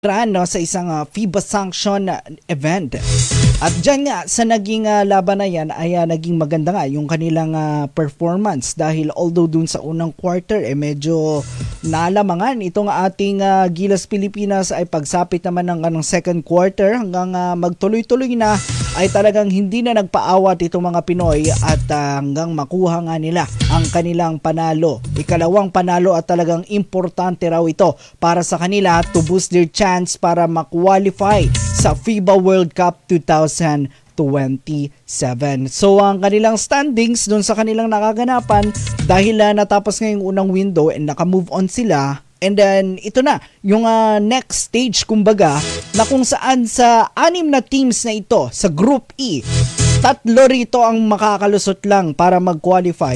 no, sa isang FIBA sanction event. At dyan nga sa naging laban na yan ay naging maganda nga yung kanilang performance dahil although dun sa unang quarter medyo nalamangan itong ating Gilas Pilipinas ay pagsapit naman ng second quarter hanggang magtuloy-tuloy na ay talagang hindi na nagpaawat itong mga Pinoy at hanggang makuha nga nila ang kanilang panalo. Ikalawang panalo at talagang importante raw ito para sa kanila to boost their chance para ma-qualify sa FIBA World Cup 2027. So ang kanilang standings doon sa kanilang nakaganapan dahil natapos nga yung unang window and naka-move on sila. And then, ito na, yung next stage, kumbaga, na kung saan sa 6 na teams na ito, sa Group E, 3 rito ang makakalusot lang para mag-qualify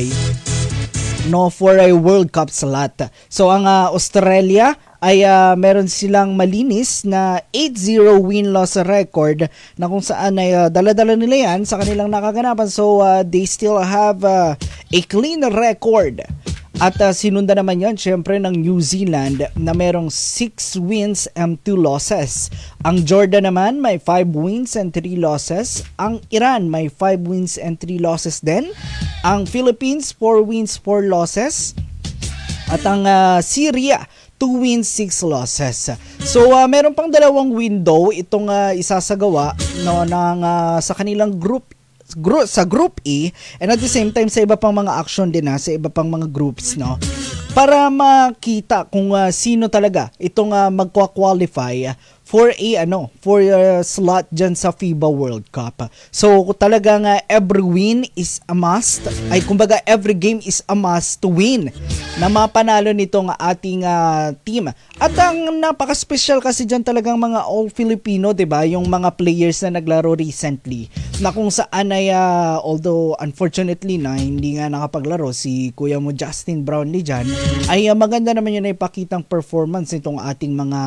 for a World Cup slot. So, ang Australia ay meron silang malinis na 8-0 win-loss record na kung saan ay dala-dala nila yan sa kanilang nakaganapan. So, they still have a clean record. At sinunda naman yan syempre ng New Zealand na merong 6 wins and 2 losses. Ang Jordan naman may 5 wins and 3 losses. Ang Iran may 5 wins and 3 losses din. Ang Philippines 4 wins 4 losses. At ang Syria 2 wins 6 losses. So meron pang dalawang window itong isasagawa no, sa kanilang sa Group E and at the same time sa iba pang mga action din sa iba pang mga groups no para makita kung sino talaga itong magkwa-qualify for a slot dyan sa FIBA World Cup. So talagang every win is a must, ay kumbaga every game is a must to win na mapanalo nitong ating team. At ang napaka-special kasi dyan talagang mga all-Filipino, 'di ba? Yung mga players na naglaro recently na kung saan ay although unfortunately na hindi nga nakapaglaro si Kuya mo Justin Brownlee dyan, ay maganda naman yun na ipakitang performance nitong ating mga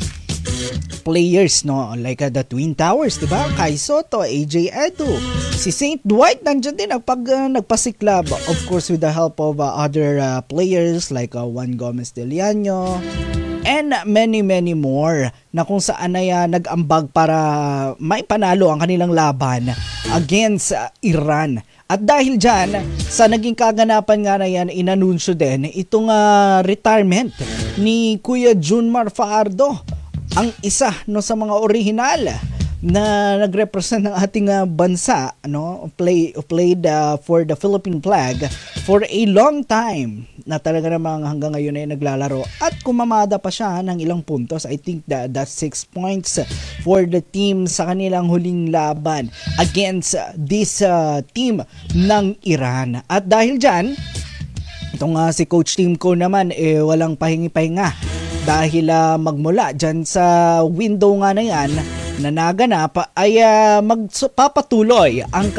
players no like the Twin Towers, 'di ba? Kai Soto, AJ Edu, si St. Dwight nandiyan din nagpasiklab, of course with the help of other players like Juan Gomez de Liano and many more na kung saan ay nag-ambag para may panalo ang kanilang laban against Iran. At dahil dyan, sa naging kaganapan nga na yan, inanunsyo din itong retirement ni Kuya Junmar Faardo, ang isa no sa mga original na nagrepresent ng ating bansa, played for the Philippine flag for a long time na talaga namang hanggang ngayon ay naglalaro at kumamada pa siya ng ilang puntos. I think that's 6 points for the team sa kanilang huling laban against this team ng Iran. At dahil dyan, itong si Coach Team ko naman walang pahingi-pahinga dahil magmula dyan sa window nga na yan na naganap ay magpapatuloy ang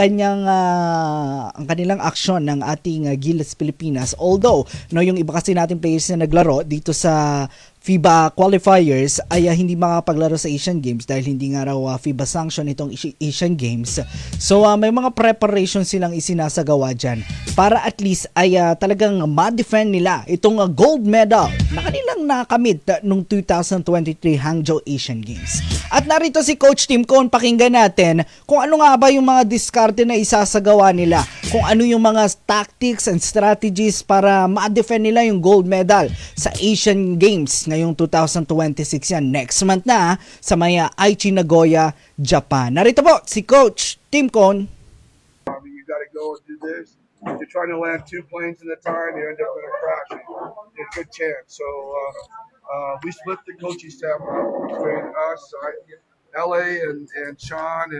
kanilang aksyon ng ating Gilas Pilipinas. Although yung iba kasi nating players na naglaro dito sa FIBA qualifiers ay hindi makapaglaro sa Asian Games dahil hindi nga raw FIBA sanction itong Asian Games. So may mga preparation silang isinasagawa dyan para at least ay talagang ma-defend nila itong gold medal na kanilang nakamit nung 2023 Hangzhou Asian Games. At narito si Coach Tim Cone, pakinggan natin kung ano nga ba yung mga diskarte na isasagawa nila, kung ano yung mga tactics and strategies para ma-defend nila yung gold medal sa Asian Games ngayong 2026 yan. Next month na sa Maya Aichi Nagoya, Japan. Narito po si Coach Tim Cone. You gotta go and do this. If you're trying to land 2 planes in the time, you end up in a crash. There's a good chance. So we split the coaching staff up between us, LA and Sean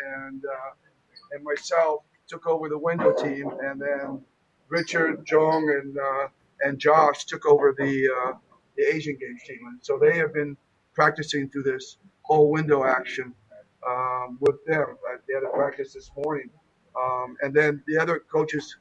and myself took over the window team, and then Richard, Jong, and Josh took over the Asian Games team. And so they have been practicing through this whole window action with them. They had a practice this morning, and then the other coaches,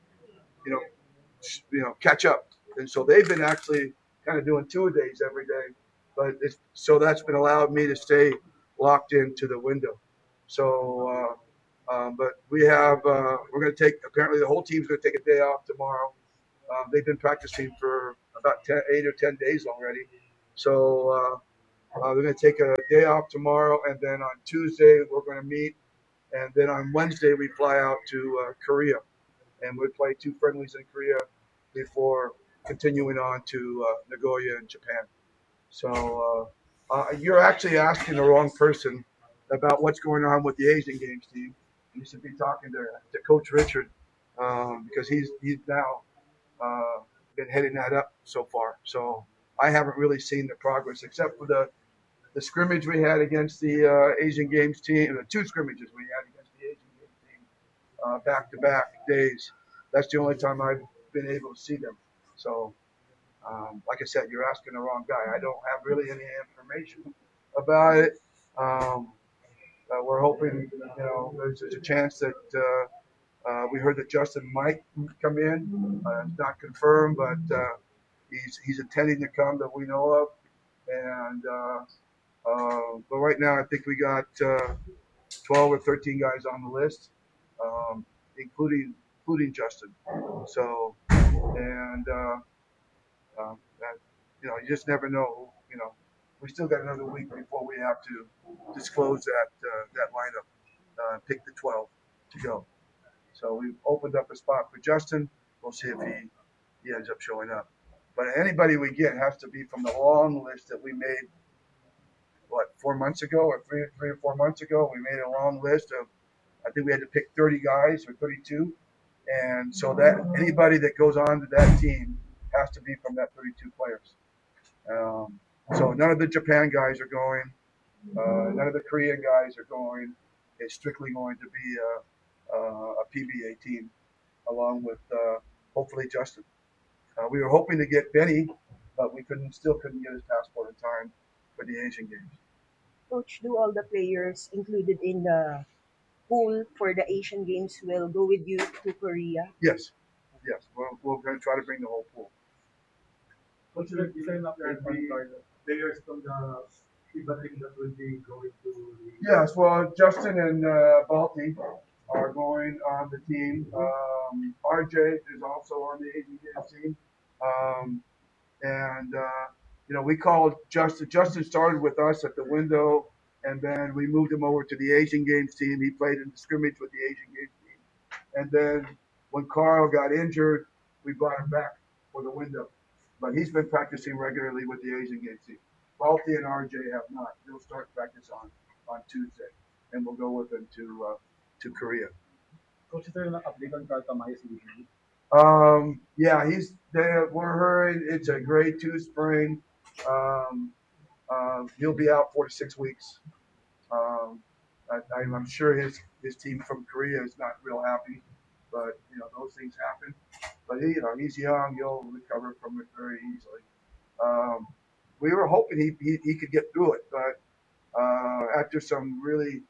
catch up. And so they've been actually kind of doing 2 days every day, but so that's been allowed me to stay locked into the window. So, but we're going to apparently the whole team's going to take a day off tomorrow. They've been practicing for about 8 or 10 days already. So They're going to take a day off tomorrow, and then on Tuesday we're going to meet, and then on Wednesday we fly out to Korea, and we play 2 friendlies in Korea before continuing on to Nagoya in Japan. So you're actually asking the wrong person about what's going on with the Asian Games team. You should be talking to Coach Richard because he's now been heading that up so far. So I haven't really seen the progress except for the scrimmage we had against the Asian Games team, the 2 scrimmages we had against the Asian Games team back-to-back days. That's the only time I've been able to see them. So like I said, you're asking the wrong guy. I don't have really any information about it. We're hoping, there's a chance that we heard that Justin might come in. It's not confirmed, but he's intending to come that we know of. And but right now, I think we got 12 or 13 guys on the list, including Justin. So and that, you just never know. We still got another week before we have to disclose that lineup, pick the 12 to go. So we've opened up a spot for Justin. We'll see if he ends up showing up. But anybody we get has to be from the long list that we made. What, 4 months ago, or three or 4 months ago? We made a long list of. I think we had to pick 30 guys or 32, and so that anybody that goes on to that team has to be from that 32 players. So none of the Japan guys are going. None of the Korean guys are going. It's strictly going to be a PBA team, along with hopefully Justin. We were hoping to get Benny, but we still couldn't get his passport in time for the Asian Games. Coach, do all the players included in the pool for the Asian Games will go with you to Korea? Yes. We're going to try to bring the whole pool. What's the design of the players from the FIBA team that will be going to the... Yes, well, Justin and Balti are going on the team. RJ is also on the Asian Games team. We called Justin. Justin started with us at the window, and then we moved him over to the Asian Games team. He played in the scrimmage with the Asian Games team. And then when Carl got injured, we brought him back for the window. But he's been practicing regularly with the Asian Games team. Balti and RJ have not. They'll start practice on Tuesday, and we'll go with them to Korea. Coach, is there an update on Carl Tamayo's injury? Yeah, we're hearing it's a grade 2 sprain. He'll be out 4 to 6 weeks. I'm sure his team from Korea is not real happy, but those things happen. But he's young; he'll recover from it very easily. We were hoping he could get through it, but after some really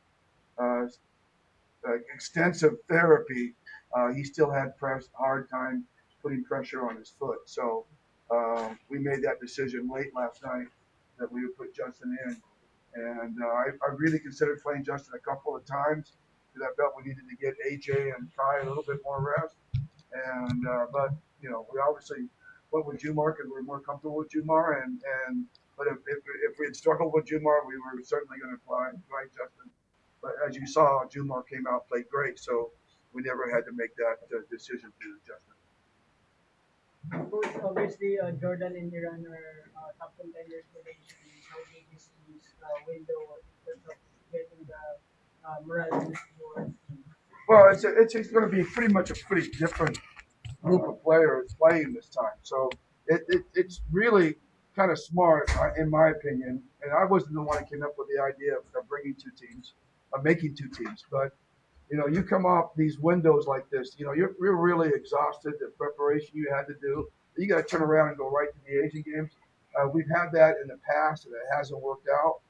extensive therapy, he still had hard time putting pressure on his foot. So we made that decision late last night that we would put Justin in. And I really considered playing Justin a couple of times because I felt we needed to get AJ and Kai a little bit more rest. And but we obviously went with Jumar because we were more comfortable with Jumar. But if we had struggled with Jumar, we were certainly going to play Justin. But as you saw, Jumar came out and played great, so we never had to make that decision to Justin. Coach, obviously, Jordan and Iran are top contenders for the Asian Games. How big is this window in terms of getting the morale boost for the team? Well, it's going to be pretty much a pretty different group of players playing this time. So it's really kind of smart, in my opinion. And I wasn't the one that came up with the idea of bringing 2 teams, of making 2 teams. But you come off these windows like this. You're really exhausted. The preparation you had to do. You got to turn around and go right to the Asian Games. We've had that in the past, and it hasn't worked out.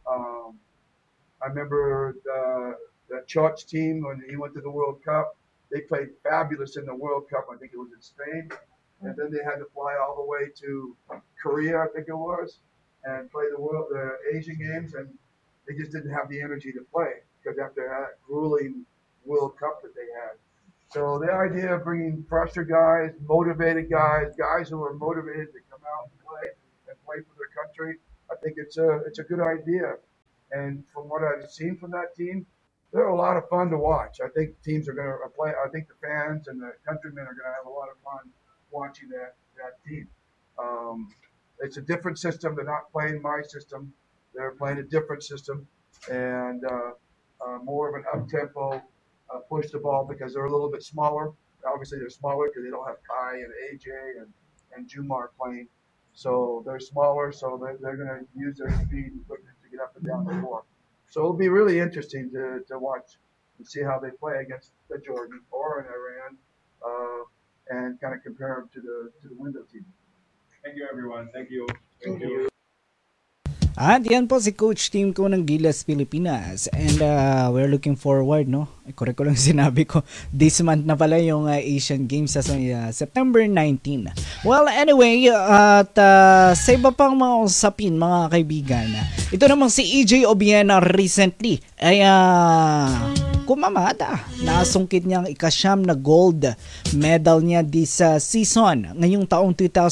I remember the Church team when he went to the World Cup. They played fabulous in the World Cup. I think it was in Spain, and then they had to fly all the way to Korea, I think it was, and play the Asian Games, and they just didn't have the energy to play because after that grueling World Cup that they had. So the idea of bringing fresher guys, motivated guys who are motivated to come out and play for their country, I think it's a good idea. And from what I've seen from that team, they're a lot of fun to watch. I think teams are going to play. I think the fans and the countrymen are going to have a lot of fun watching that team. Um, it's a different system. They're not playing my system. They're playing a different system, and more of an up tempo, push the ball because they're a little bit smaller. Obviously, they're smaller because they don't have Kai and AJ and Jumar playing. So they're smaller, so they're going to use their speed and quickness to get up and down the floor. So it'll be really interesting to watch and see how they play against the Jordan or an Iran, and kind of compare them to the window team. Thank you, everyone. Thank you. Thank you. At yan po si Coach Team ko ng Gilas Pilipinas, and we're looking forward, no? Correct ko lang sinabi ko, this month na pala yung Asian Games sa September 19. Well, anyway, at sa iba pang mga usapin, mga kaibigan, ito namang si EJ Obiena recently ay kumamada. Nasungkit niyang ikasyam na gold medal niya this season ngayong taong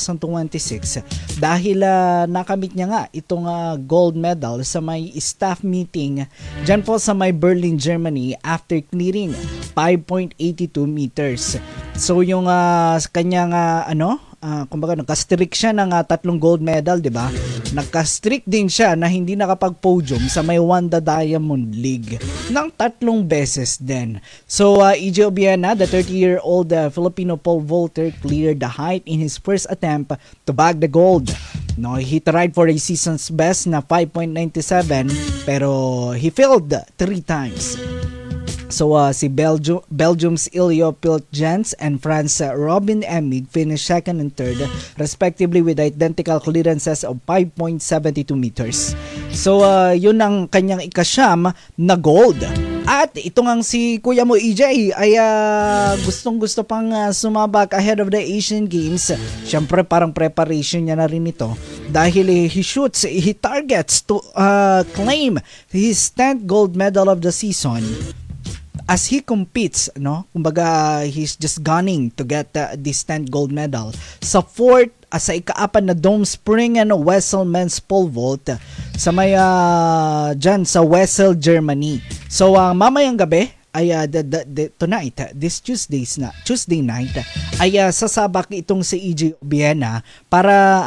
2026 dahil nakamit niya nga itong gold medal sa may staff meeting dyan po sa may Berlin, Germany after clearing 5.82 meters. So yung kanyang kumbaga nagka-streak siya ng 3 gold medal, 'di ba? Nagka-streak din siya na hindi nakapag-podium sa may Wanda Diamond League ng 3 beses din. So EJ Obiena, the 30-year-old Filipino pole vaulter, cleared the height in his first attempt to bag the gold. No, he tried for a season's best na 5.97 pero he failed 3 times. So si Belgium's Ilio Piltjens and France Robin Emig finished second and third respectively with identical clearances of 5.72 meters. So yun ang kanyang ikasyam na gold. At ito ngang si Kuya mo EJ ay gustong-gusto pang sumabak ahead of the Asian Games. Siyempre parang preparation niya na rin ito dahil he targets to claim his 10th gold medal of the season. As he competes, no? Kumbaga, he's just gunning to get this 10th gold medal sa sa ika-4 na Dome Spring and Wessel Men's Pole Vault sa may dyan sa Wessel, Germany. So, mamayang gabi ay tonight, this Tuesday night, ay sasabak itong si EJ Obiena para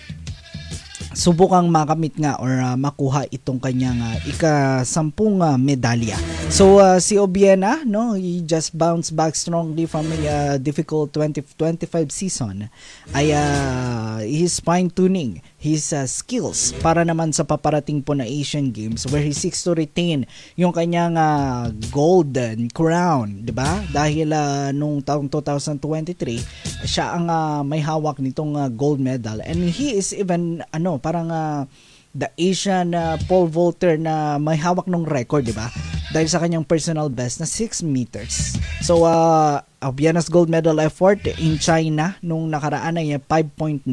subukang makamit nga or makuha itong kanyang ika-10 medalya. So si Obiena, no, he just bounced back strongly from a difficult 2025 season. Ay he's fine-tuning his skills para naman sa paparating po na Asian Games where he seeks to retain yung kanyang golden crown, 'di ba? Dahil nung taong 2023, siya ang may hawak nitong gold medal, and he is even parang the Asian pole vaulter na may hawak ng record, di ba? Dahil sa kanyang personal best na 6 meters. So, Obiena's gold medal effort in China nung nakaraan ay 5.9.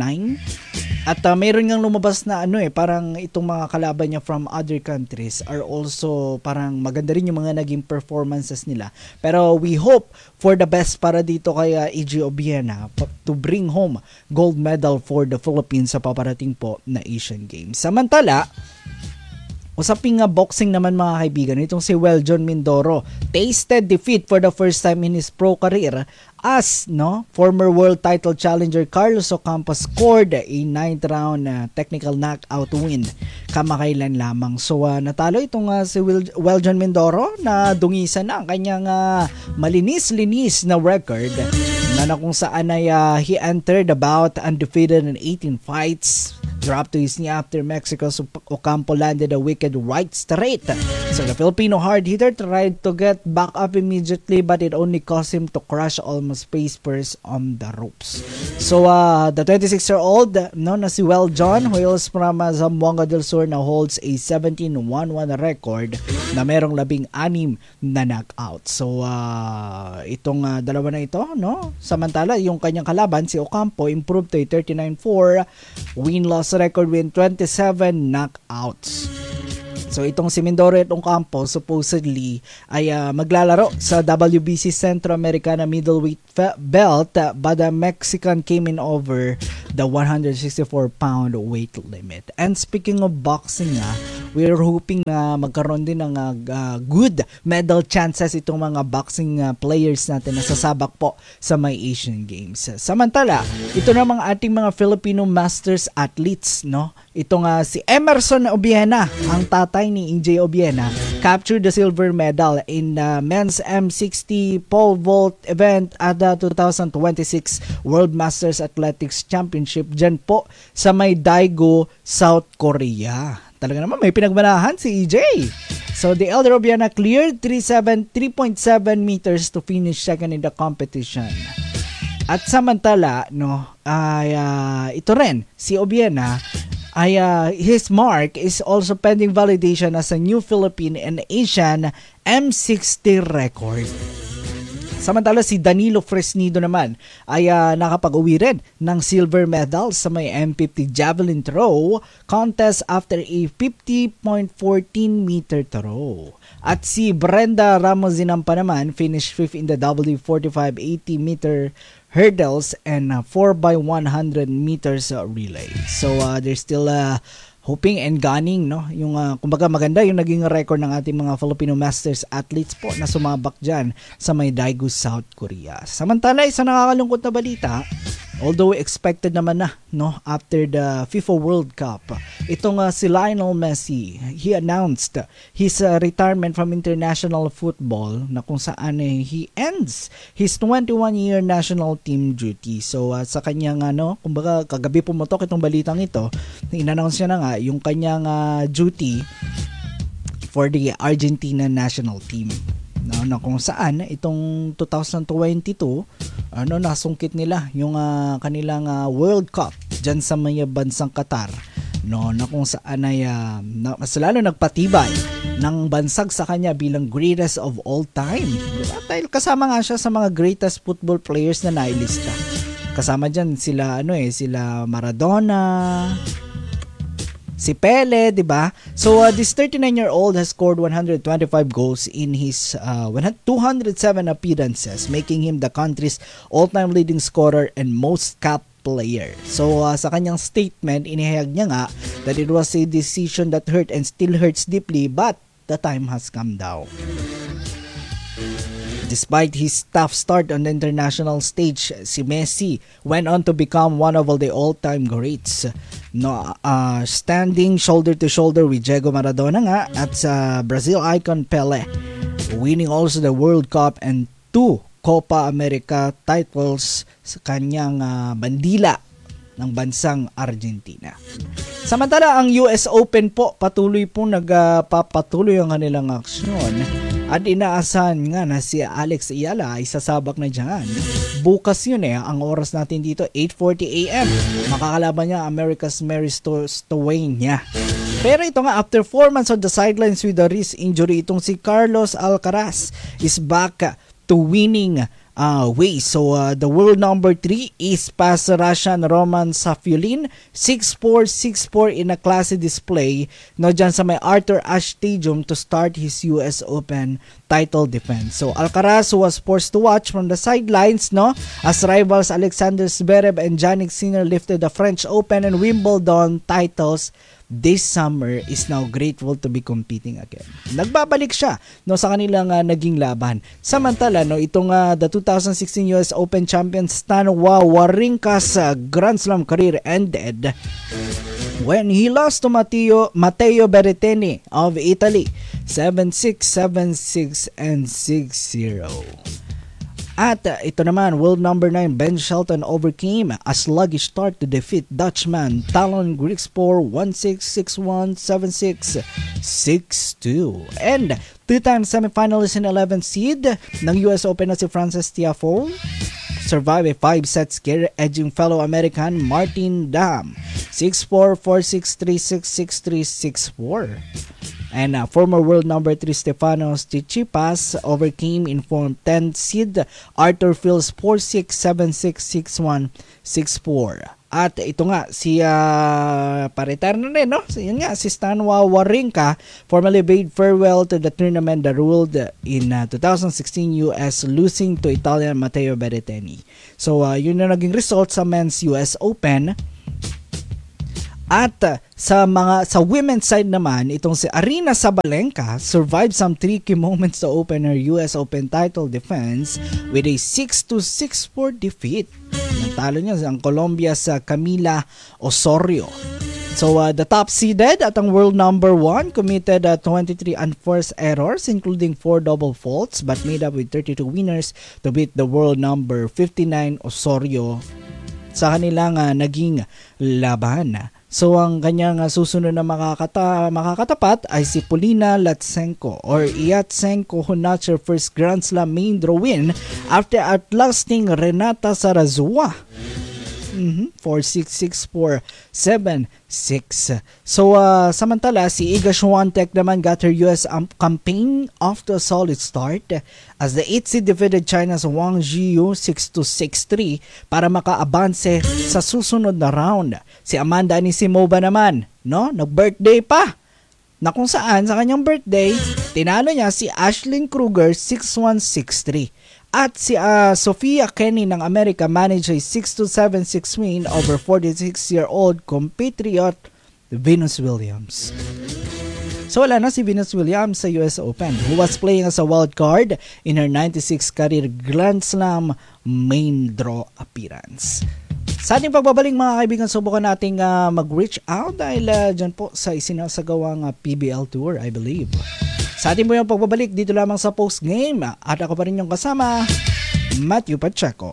At mayroon ngang lumabas na parang itong mga kalaban niya from other countries are also parang maganda rin yung mga naging performances nila. Pero we hope for the best para dito kay EJ Obiena to bring home gold medal for the Philippines sa paparating po na Asian Games. Samantala, usaping boxing naman mga kaibigan, itong si Weljon Mindoro tasted defeat for the first time in his pro career as former world title challenger Carlos Ocampo scored a 9th round technical knockout win kamakailan lamang. So natalo itong si Weljon Mindoro na dungisan na ang kanyang malinis-linis na record na kung saan ay he entered about undefeated in 18 fights. Dropped to his knee after Mexico's Ocampo landed a wicked right straight. So the Filipino hard hitter tried to get back up immediately, but it only caused him to crush almost face first on the ropes. So the 26-year-old na si Weljon, who hails from Zamboanga del Sur, na holds a 17-1-1 record na merong 16 na knockout. So itong dalawa na ito, samantala yung kanyang kalaban si Ocampo improved to a 39-4 win-loss record with 27 knockouts. So So itong si Mindoro at Ocampo supposedly ay maglalaro sa WBC Centro Americana middleweight belt, but the Mexican came in over the 164-pound weight limit. And speaking of boxing, we're hoping na magkaroon din ng good medal chances itong mga boxing players natin na sasabak po sa may Asian Games. Samantala, ito na mga ating mga Filipino Masters athletes, no? Ito nga si Emerson Obiena, ang tatay ni EJ Obiena, captured the silver medal in the men's M60 pole vault event at the 2026 World Masters Athletics Championship dyan po sa may Daegu, South Korea. Talaga naman may pinagmanahan si EJ. So the elder Obiena cleared 3.7 meters to finish second in the competition. At samantala, no, ay ito rin si Obiena ay his mark is also pending validation as a new Philippine and Asian M60 record. Samantala si Danilo Fresnido naman ay nakapag-uwi rin ng silver medal sa may M50 javelin throw contest after a 50.14 meter throw. At si Brenda Ramos Zinampa naman finished 5th in the W45 80 meter hurdles and 4x100 meters relay. So there's still hoping and gunning, no? Yung kumbaga maganda yung naging record ng ating mga Filipino Masters athletes po na sumabak dyan sa may Daegu, South Korea. Samantala, isa nakakalungkot na balita, although expected naman na, no, after the FIFA World Cup, itong si Lionel Messi, he announced his retirement from international football na kung saan he ends his 21-year national team duty. So sa kanyang kumbaga kagabi pumutok itong balitang ito, in-announce niya na nga yung kanyang duty for the Argentina national team. No, na kung saan itong 2022 nasungkit nila yung kanilang World Cup diyan sa may bansang Qatar, no, na kung saan ay mas lalo nagpatibay ng bansag sa kanya bilang greatest of all time, diba? Dahil kasama nga siya sa mga greatest football players na nailista. Kasama diyan sila sila Maradona, si Pele, di ba? So this 39-year-old has scored 125 goals in his 207 appearances, making him the country's all-time leading scorer and most capped player. So sa kanyang statement, inihayag niya nga that it was a decision that hurt and still hurts deeply, but the time has come now. Despite his tough start on the international stage, si Messi went on to become one of the all-time greats. No, standing shoulder to shoulder with Diego Maradona nga at sa Brazil icon Pele, winning also the World Cup and 2 Copa America titles sa kanyang bandila ng bansang Argentina. Samantala, ang US Open po patuloy pong nagpapatuloy ang kanilang aksyon. At inaasahan nga na si Alex Ayala ay sasabak na dyan. Bukas yun ang oras natin dito, 8:40 AM. Makakalaban niya America's Mary Stowania. Pero ito nga, after 4 months on the sidelines with a wrist injury, itong si Carlos Alcaraz is back to winning ways. So the world number 3 is past Russian Roman Safyulin 6-4, 6-4 in a classy display dyan sa may Arthur Ashe Stadium to start his US Open title defense. So Alcaraz was forced to watch from the sidelines, no, as rivals Alexander Zverev and Jannik Sinner lifted the French Open and Wimbledon titles this summer, is now grateful to be competing again. Nagbabalik siya sa kanilang naging laban. Samantala itong the 2016 US Open champion Stan Wawrinka's Grand Slam career ended when he lost to Matteo Berrettini of Italy 7-6, 7-6 and 6-0. At ito naman, world number 9 Ben Shelton overcame a sluggish start to defeat Dutchman Talon Griekspoor 1-6, 6-1, 7-6, 6-2. And 2-time semifinalist and 11th seed ng US Open na si Frances Tiafoe survive a 5-set scare, edging fellow American Martin Damm 6-4, 4-6, 3-6, 6-3, 6-4. And former world number 3 Stefanos Tsitsipas overcame informed 10th seed Arthur Fils 4-6, 7-6, 6-1, 6-4. At ito nga, si pa-retire na rin, no? So, yun nga, si Stan Wawrinka formally bade farewell to the tournament that ruled in 2016 US, losing to Italian Matteo Berrettini. So, yun na naging result sa men's US Open. At sa women's side naman, itong si Aryna Sabalenka survived some tricky moments to open her US Open title defense with a 6-2, 6-4 defeat. Natalo niya ang Colombia sa Camila Osorio. So the top seeded at ang world number 1 committed 23 unforced errors including 4 double faults but made up with 32 winners to beat the world number 59 Osorio sa kanilang naging laban. So ang kanyang susunod na makakatapat ay si Polina Latsenko or Iatsenko, who notched her first Grand Slam main draw win after outlasting Renata Zarazua. 4-6, 6-4, 7-6. So samantala si Iga Swiatek naman got her US campaign off to a solid start as the 8th seed defeated China's Wang Zhiyu 6-2, 6-3 para maka-abanse sa susunod na round. Si Amanda Anisimova naman, no, nag-birthday pa, na kung saan sa kanyang birthday tinalo niya si Ashlyn Kruger 6-1, 6-3. At si Sofia Kenny ng Amerika managed a 6-2, 7-6 win over 46-year-old compatriot Venus Williams. So wala na si Venus Williams sa US Open, who was playing as a wild card in her 96th career Grand Slam main draw appearance. Sa ating pagbabalik mga kaibigan, subukan nating mag-reach out dahil dyan po sa isinasagawang PBL Tour, I believe. Sa ating po yung pagbabalik dito lamang sa post-game at ako pa rin yung kasama, Matthew Pacheco.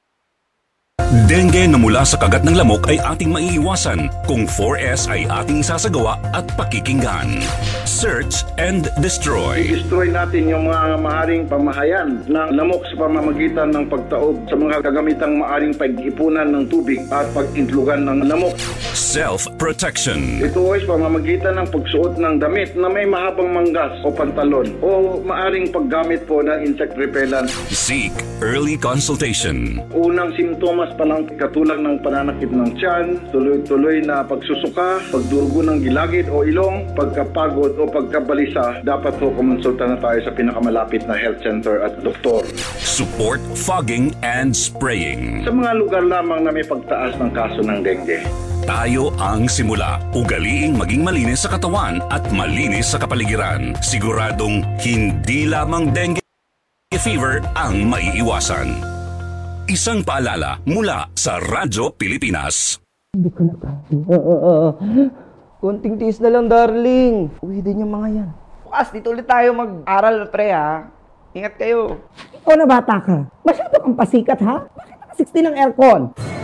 Dengue na mula sa kagat ng lamok ay ating maiiwasan kung 4S ay ating sasagawa at pakikinggan. Search and destroy. I-destroy natin yung mga maaring pamahayan ng lamok sa pamamagitan ng pagtaob sa mga kagamitang maaring pag-ipunan ng tubig at pag-intlugan ng lamok. Self-protection. Ito ay pamamagitan ng pagsuot ng damit na may mahabang manggas o pantalon o maaring paggamit po ng insect repellent. Seek early consultation. Unang simptomas pa lang katulad ng pananakit ng tiyan, tuloy-tuloy na pagsusuka, pagdurugo ng gilagid o ilong, pagkapagod o pagkabalisa, dapat po kumonsulta na tayo sa pinakamalapit na health center at doktor. Support fogging and spraying. Sa mga lugar lamang na may pagtaas ng kaso ng dengue. Tayo ang simula. Ugaliing maging malinis sa katawan at malinis sa kapaligiran. Siguradong hindi lamang dengue fever ang maiiwasan. Isang paalala mula sa Radyo Pilipinas. Hindi ko na kaya. Konting tiis na lang, darling. Uwi din yung mga yan. Bukas, dito ulit tayo mag-aral, pre, ha? Ingat kayo. Ikaw na bata ka. Masyado kang pasikat, ha? Bakit naka-60 ng aircon?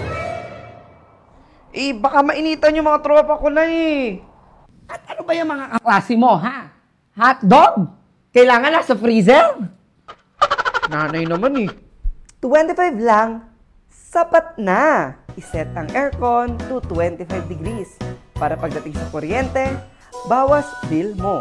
Baka mainitan yung mga tropa ko na, At ano ba yung mga kaklase mo, ha? Hotdog? Kailangan nasa freezer? Nanay naman, 25 lang, sapat na. Iset ang aircon to 25 degrees para pagdating sa kuryente, bawas bill mo.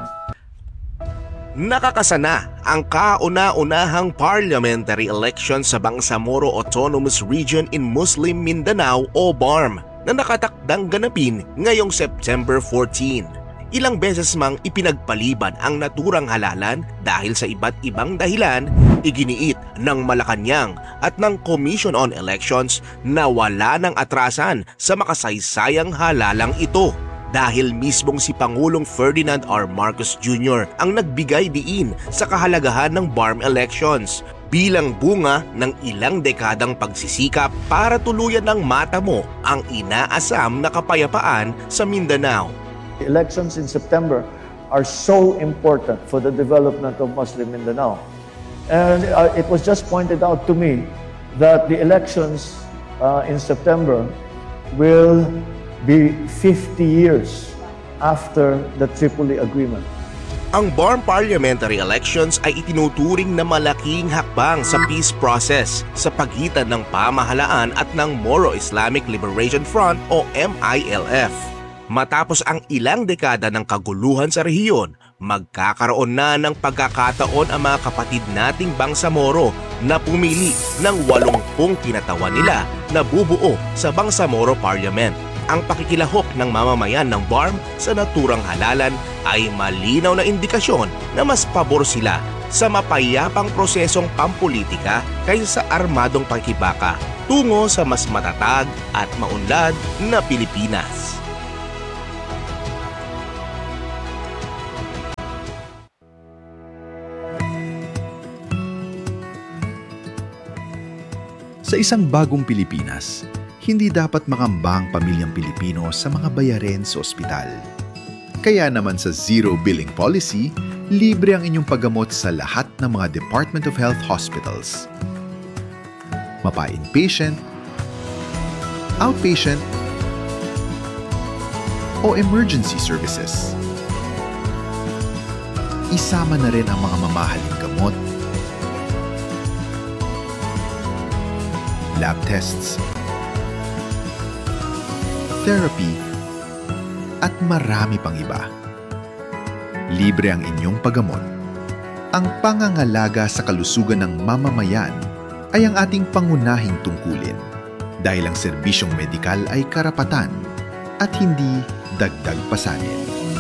Nakakasana ang kauna-unahang parliamentary election sa Bangsamoro Autonomous Region in Muslim Mindanao o BARM na nakatakdang ganapin ngayong September 14. Ilang beses mang ipinagpaliban ang naturang halalan dahil sa iba't ibang dahilan, iginiit ng Malacanang at ng Commission on Elections na wala ng atrasan sa makasaysayang halalang ito. Dahil mismong si Pangulong Ferdinand R. Marcos Jr. ang nagbigay diin sa kahalagahan ng BARM elections bilang bunga ng ilang dekadang pagsisikap para tuluyan ng matamo ang inaasam na kapayapaan sa Mindanao. Elections in September are so important for the development of Muslim Mindanao. And it was just pointed out to me that the elections in September will be 50 years after the Tripoli Agreement. Ang BARM parliamentary elections ay itinuturing na malaking hakbang sa peace process sa pagitan ng pamahalaan at ng Moro Islamic Liberation Front o MILF. Matapos ang ilang dekada ng kaguluhan sa rehiyon, magkakaroon na ng pagkakataon ang mga kapatid nating Bangsamoro na pumili ng 80 kinatawan nila na bubuo sa Bangsamoro Parliament. Ang pakikilahok ng mamamayan ng BARM sa naturang halalan ay malinaw na indikasyon na mas pabor sila sa mapayapang prosesong pampolitika kaysa sa armadong pakikibaka tungo sa mas matatag at maunlad na Pilipinas. Sa isang bagong Pilipinas, hindi dapat makamba ang pamilyang Pilipino sa mga bayarin sa ospital. Kaya naman sa Zero Billing Policy, libre ang inyong paggamot sa lahat ng mga Department of Health hospitals. Mapa-inpatient, outpatient, o emergency services. Isama na rin ang mga mamahaling gamot, lab tests, therapy, at marami pang iba. Libre ang inyong paggamot. Ang pangangalaga sa kalusugan ng mamamayan ay ang ating pangunahing tungkulin dahil ang serbisyong medikal ay karapatan at hindi dagdag pasanin.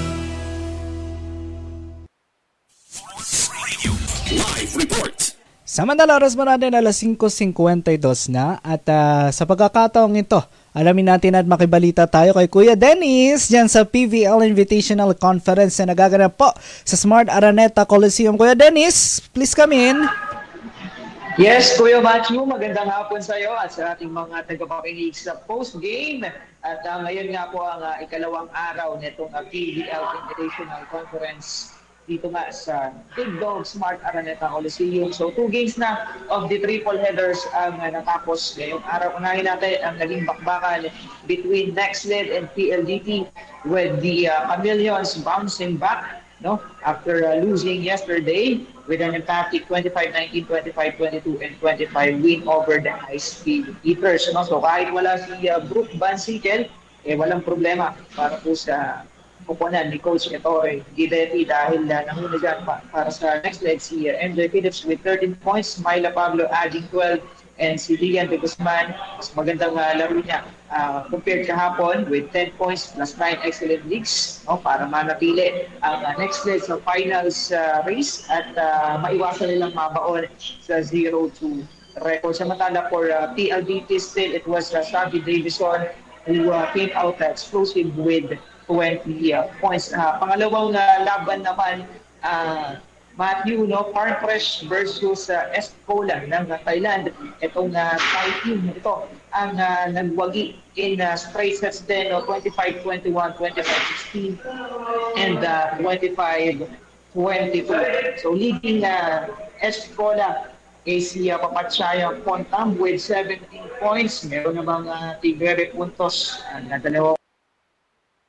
Live report. Samantala, oras mo natin alas 5:52 na at sa pagkakataong ito, alamin natin at makibalita tayo kay Kuya Dennis dyan sa PVL Invitational Conference na nagaganap po sa Smart Araneta Coliseum. Kuya Dennis, please come in. Yes, Kuya Matthew, magandang hapon sa iyo at sa ating mga tagapakinig sa post-game. At ngayon nga po ang ikalawang araw nitong PVL Invitational Conference dito nga sa Big Dog Smart Araneta Coliseum. So 2 games na of the triple headers ang natapos ngayong araw. Unahin natin ang naging bakbakan between Nextled and PLDT with the Chameleons bouncing back after losing yesterday with an emphatic 25-19, 25-22, and 25 win over the high-speed Eaters. So kahit wala si Brooke Van Sikel, walang problema para po sa kukunan ni Coach Ettore Guidetti dahil nangunagan para sa next leg si MJ Phillips with 13 points, Myla Pablo adding 12, and si Lilian de Guzman, mas magandang laro niya compared kahapon with 10 points plus 9 excellent leagues para manatili ang next leg sa finals race at maiwasan nilang mabaon sa 0-2 record. Samantala for PLDT still, it was Shanti Davison who came out explosive with 20 points. Pangalawang laban naman, Matthew, Farm Fresh versus Escola ng Thailand. Itong Thai team ito ang nagwagi in straight sets din, 25-21, 25-16, and 25-22. So leading Escola is si Papachaya Pontam with 17 points. Meron namang Tigre puntos na dalawa